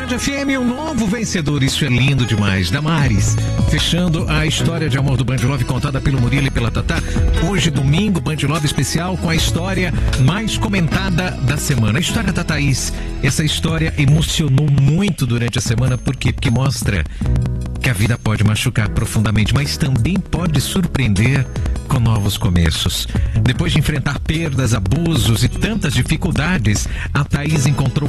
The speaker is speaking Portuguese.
Band FM, um novo vencedor, isso é lindo demais. Damares, fechando a história de amor do Band Love contada pelo Murilo e pela Tatá. Hoje, domingo, Band Love especial com a história mais comentada da semana. A história da Thaís. Essa história emocionou muito durante a semana, por quê? Porque mostra que a vida pode machucar profundamente, mas também pode surpreender com novos começos. Depois de enfrentar perdas, abusos e tantas dificuldades, a Thaís encontrou